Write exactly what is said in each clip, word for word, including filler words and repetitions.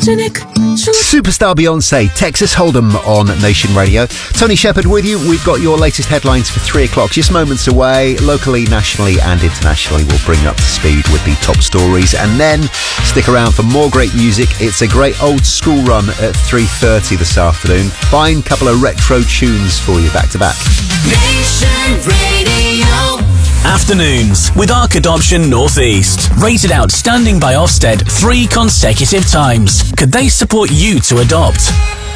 photogenic. Superstar Beyonce, Texas Hold'em on Nation Radio. Tony Shepherd with you. We've got your latest headlines for three o'clock, just moments away. Locally, nationally and internationally, we'll bring you up to speed with the top stories. And then stick around for more great music. It's a great old school run at three thirty this afternoon. Fine couple of retro tunes for you back to back. Nation Radio. Afternoons with Arc Adoption Northeast. Rated outstanding by Ofsted three consecutive times. Could they support you to adopt?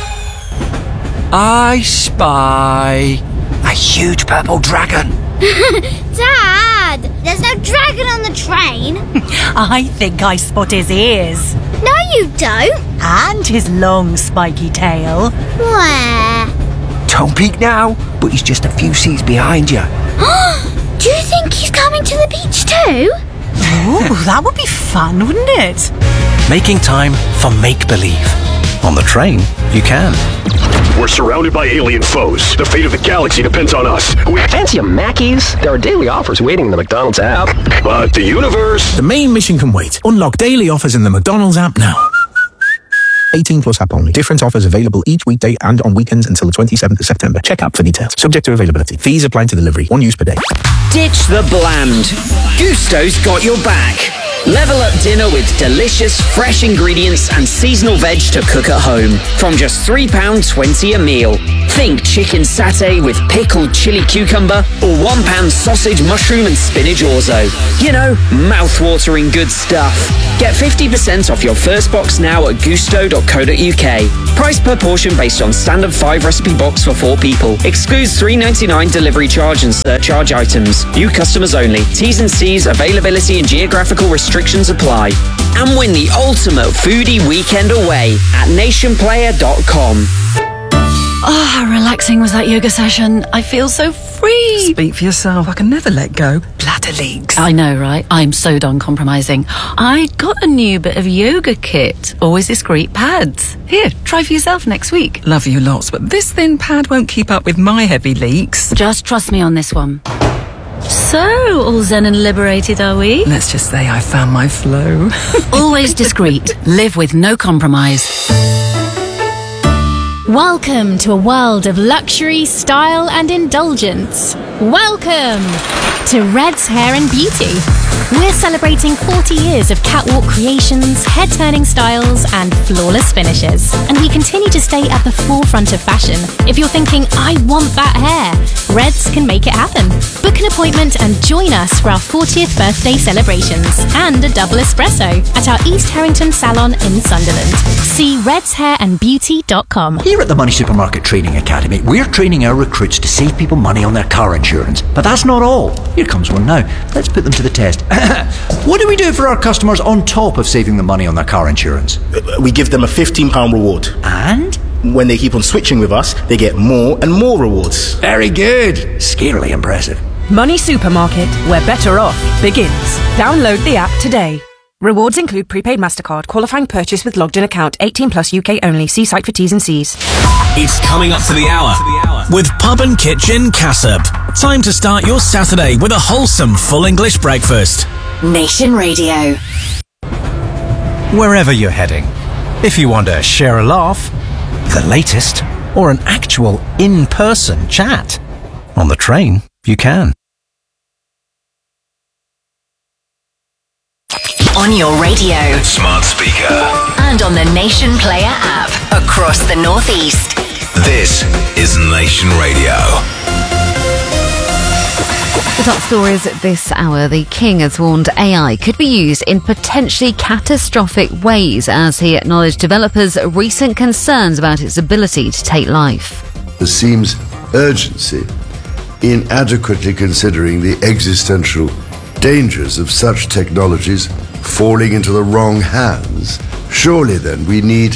I spy a huge purple dragon. Dad, there's no dragon on the train. I think I spot his ears. No, you don't. And his long spiky tail. Where? Don't peek now, but he's just a few seats behind you. Do you think he's coming to the beach too? Oh, that would be fun, wouldn't it? Making time for make-believe. On the train, you can. We're surrounded by alien foes. The fate of the galaxy depends on us. We fancy a Mackey's? There are daily offers waiting in the McDonald's app. But the universe... The main mission can wait. Unlock daily offers in the McDonald's app now. eighteen plus app only. Different offers available each weekday and on weekends until the twenty-seventh of September. Check app for details. Subject to availability. Fees apply to delivery. One use per day. Ditch the bland. Gusto's got your back. Level up dinner with delicious, fresh ingredients and seasonal veg to cook at home. From just three pounds twenty a meal. Think chicken satay with pickled chili cucumber or one pound sausage, mushroom and spinach orzo. You know, mouth-watering good stuff. Get fifty percent off your first box now at gusto dot co dot uk. Price per portion based on standard five recipe box for four people. Excludes three ninety-nine delivery charge and surcharge items. New customers only. T's and C's, availability and geographical restrictions apply. And win the ultimate foodie weekend away at nation player dot com. Oh, how relaxing was that yoga session. I feel so free. Speak for yourself. I can never let go. Bladder leaks. I know, right? I'm so done compromising. I got a new bit of yoga kit. Always discreet pads. Here, try for yourself next week. Love you lots, but this thin pad won't keep up with my heavy leaks. Just trust me on this one. So, all zen and liberated, are we? Let's just say I found my flow. Always discreet. Live with no compromise. Welcome to a world of luxury, style and indulgence. Welcome to Red's Hair and Beauty. We're celebrating forty years of catwalk creations, head-turning styles and flawless finishes. And we continue to stay at the forefront of fashion. If you're thinking, I want that hair, Reds can make it happen. Book an appointment and join us for our fortieth birthday celebrations and a double espresso at our East Harrington salon in Sunderland. See reds hair and beauty dot com. Here at the Money Supermarket Training Academy, we're training our recruits to save people money on their car insurance. But that's not all. Here comes one now. Let's put them to the test. What do we do for our customers on top of saving them money on their car insurance? We give them a fifteen pounds reward. And? When they keep on switching with us, they get more and more rewards. Very good. Scarily impressive. Money Supermarket, where better off begins. Download the app today. Rewards include prepaid MasterCard, qualifying purchase with logged in account, eighteen plus U K only. See site for T's and C's. It's coming up to the hour with Pub and Kitchen Cassop. Time to start your Saturday with a wholesome full English breakfast. Nation Radio. Wherever you're heading, if you want to share a laugh, the latest, or an actual in-person chat, on the train, you can. On your radio, smart speaker, and on the Nation Player app across the Northeast. This is Nation Radio. The top stories at this hour. The King has warned A I could be used in potentially catastrophic ways as he acknowledged developers' recent concerns about its ability to take life. There seems urgency in adequately considering the existential dangers of such technologies falling into the wrong hands. Surely then we need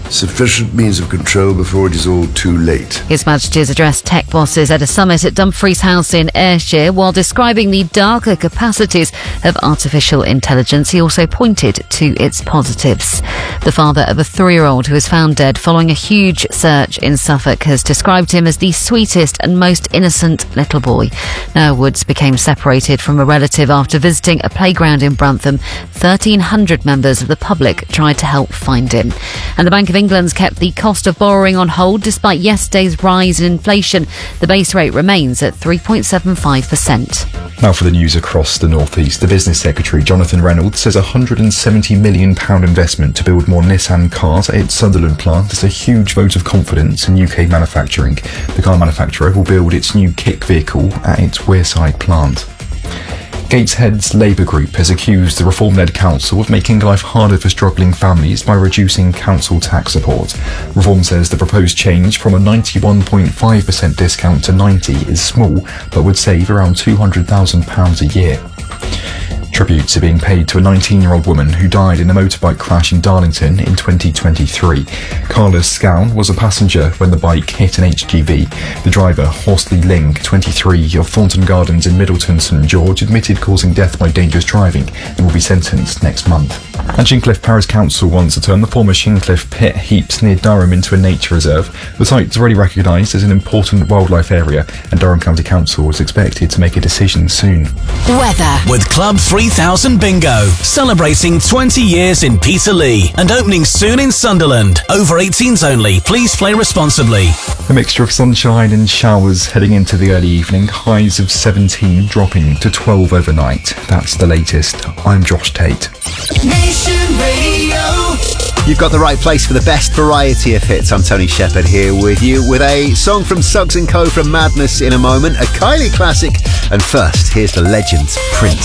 sufficient means of control before it is all too late. His Majesty's addressed tech bosses at a summit at Dumfries House in Ayrshire. While describing the darker capacities of artificial intelligence, he also pointed to its positives. The father of a three-year-old who was found dead following a huge search in Suffolk has described him as the sweetest and most innocent little boy. Noah Woods became separated from a relative after visiting a playground in Brantham. thirteen hundred members of the public tried to help find him. And the Bank of England's kept the cost of borrowing on hold despite yesterday's rise in inflation. The base rate remains at three point seven five percent. Now for the news across the North East. The Business Secretary, Jonathan Reynolds, says a one hundred seventy million pounds investment to build more Nissan cars at its Sunderland plant is a huge vote of confidence in U K manufacturing. The car manufacturer will build its new kick vehicle at its Wearside plant. Gateshead's Labour group has accused the Reform-led council of making life harder for struggling families by reducing council tax support. Reform says the proposed change from a ninety-one point five percent discount to ninety is small, but would save around two hundred thousand pounds a year. Tributes are being paid to a nineteen-year-old woman who died in a motorbike crash in Darlington in twenty twenty-three. Carla Scown was a passenger when the bike hit an H G V. The driver, Horsley Ling, twenty-three, of Thornton Gardens in Middleton, St George, admitted causing death by dangerous driving and will be sentenced next month. And Shincliffe Parish Council wants to turn the former Shincliffe pit heaps near Durham into a nature reserve. The site is already recognised as an important wildlife area, and Durham County Council is expected to make a decision soon. Weather. With Club three thousand Bingo, celebrating twenty years in Peterlee and opening soon in Sunderland. Over eighteens only. Please play responsibly. A mixture of sunshine and showers heading into the early evening. Highs of seventeen dropping to twelve overnight. That's the latest. I'm Josh Tate. Nation Radio. You've got the right place for the best variety of hits. I'm Tony Shepherd here with you with a song from Suggs and Co from Madness in a moment, a Kylie classic, and first, here's the legend Prince.